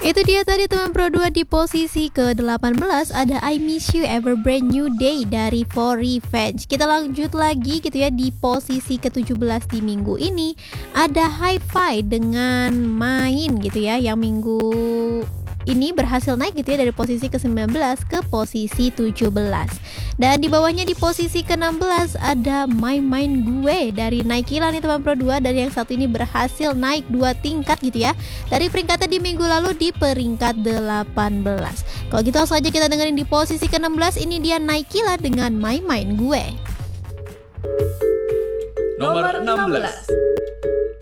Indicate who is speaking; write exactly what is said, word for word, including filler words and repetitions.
Speaker 1: Itu dia tadi teman Pro dua. Di posisi ke delapan belas ada I Miss You Ever Brand New Day dari For Revenge. Kita lanjut lagi gitu ya. Di posisi ke tujuh belas di minggu ini ada Hi-Fi dengan Main gitu ya, yang minggu ini berhasil naik gitu ya dari posisi ke sembilan belas ke posisi tujuh belas. Dan di bawahnya di posisi ke enam belas ada My Mind Gue dari Naikila nih teman Pro dua, dan yang satu ini berhasil naik dua tingkat gitu ya, dari peringkatnya di minggu lalu di peringkat delapan belas. Kalau gitu langsung aja kita dengerin di posisi ke enam belas, ini dia Naikila dengan My Mind Gue.
Speaker 2: Nomor enam belas.